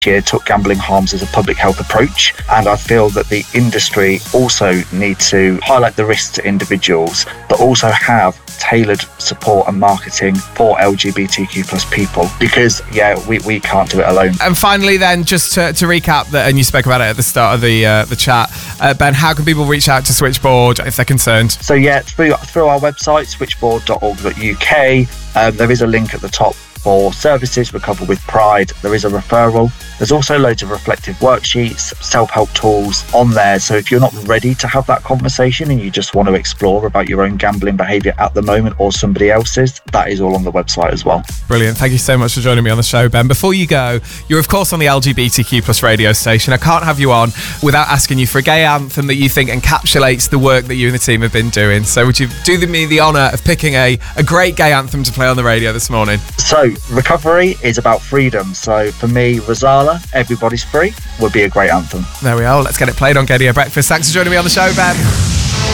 year took gambling harms as a public health approach, and I feel that the industry also need to highlight the risks to individuals, but also have tailored support and marketing for LGBTQ plus people, because we can't do it alone. And finally then, just to recap that, and you spoke about it at the start of the chat, Ben, how can people reach out to Switchboard if they're concerned? So through our website, switchboard.org.uk, there is a link at the top for services Recover with Pride. There is a referral. There's also loads of reflective worksheets, self-help tools on there. So if you're not ready to have that conversation and you just want to explore about your own gambling behaviour at the moment or somebody else's, that is all on the website as well. Brilliant. Thank you so much for joining me on the show, Ben. Before you go, you're of course on the LGBTQ plus radio station. I can't have you on without asking you for a gay anthem that you think encapsulates the work that you and the team have been doing. So would you do me the honour of picking a great gay anthem to play on the radio this morning? So Recovery is about freedom. So for me, Rozalla, Everybody's Free, would be a great anthem. There we are. Let's get it played on Gaydio Breakfast. Thanks for joining me on the show, Ben.